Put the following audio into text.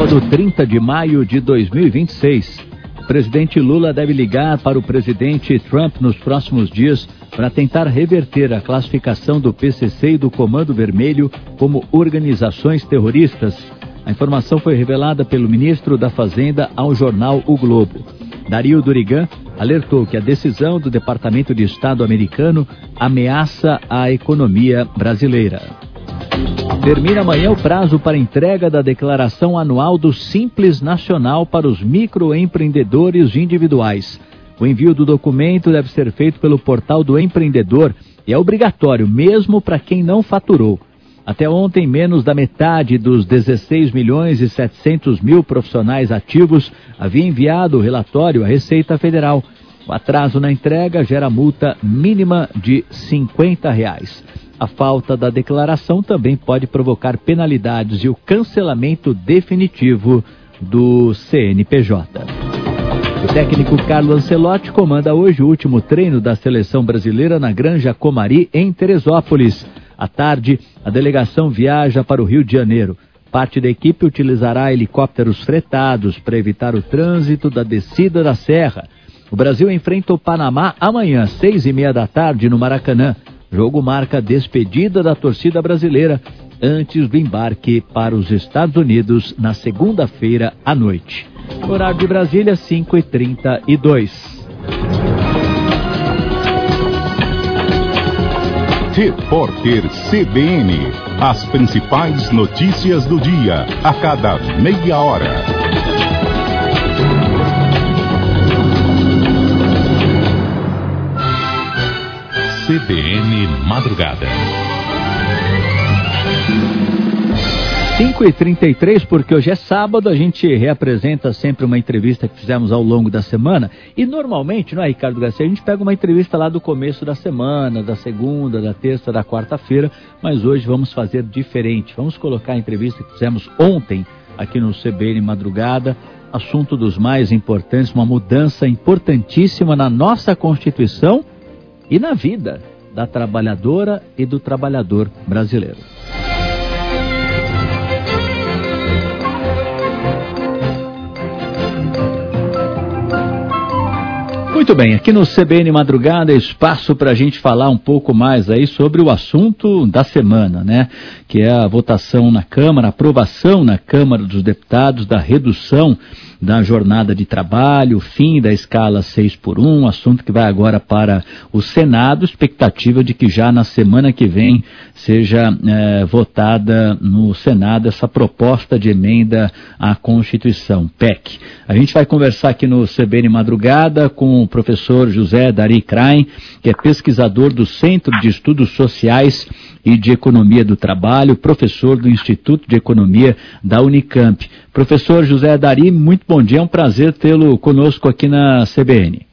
sábado, 30 de maio de 2026. O presidente Lula deve ligar para o presidente Trump nos próximos dias para tentar reverter a classificação do PCC e do Comando Vermelho como organizações terroristas. A informação foi revelada pelo ministro da Fazenda ao jornal O Globo. Dario Durigan alertou que a decisão do Departamento de Estado americano ameaça a economia brasileira. Termina amanhã o prazo para entrega da declaração anual do Simples Nacional para os microempreendedores individuais. O envio do documento deve ser feito pelo portal do empreendedor e é obrigatório mesmo para quem não faturou. Até ontem, menos da metade dos 16 milhões e 700 mil profissionais ativos havia enviado o relatório à Receita Federal. O atraso na entrega gera multa mínima de R$ 50. A falta da declaração também pode provocar penalidades e o cancelamento definitivo do CNPJ. O técnico Carlo Ancelotti comanda hoje o último treino da seleção brasileira na Granja Comari, em Teresópolis. À tarde, a delegação viaja para o Rio de Janeiro. Parte da equipe utilizará helicópteros fretados para evitar o trânsito da descida da serra. O Brasil enfrenta o Panamá amanhã, às 6h30 da tarde, no Maracanã. O jogo marca a despedida da torcida brasileira antes do embarque para os Estados Unidos na segunda-feira à noite. Horário de Brasília, 5h32. Repórter CBN. As principais notícias do dia, a cada meia hora. CBN Madrugada. 5h33, porque hoje é sábado, a gente reapresenta sempre uma entrevista que fizemos ao longo da semana. E normalmente, não é, Ricardo Garcia, a gente pega uma entrevista lá do começo da semana, da segunda, da terça, da quarta-feira, mas hoje vamos fazer diferente. Vamos colocar a entrevista que fizemos ontem aqui no CBN Madrugada, assunto dos mais importantes, uma mudança importantíssima na nossa Constituição e na vida da trabalhadora e do trabalhador brasileiro. Muito bem, aqui no CBN Madrugada, espaço para a gente falar um pouco mais aí sobre o assunto da semana, né? Que é a votação na Câmara, a aprovação na Câmara dos Deputados da redução da jornada de trabalho, fim da escala 6x1, assunto que vai agora para o Senado, expectativa de que já na semana que vem seja votada no Senado essa proposta de emenda à Constituição, PEC. A gente vai conversar aqui no CBN Madrugada com o professor José Dari Krain, que é pesquisador do Centro de Estudos Sociais e de Economia do Trabalho, professor do Instituto de Economia da Unicamp. Professor José Dari, muito bom dia, é um prazer tê-lo conosco aqui na CBN.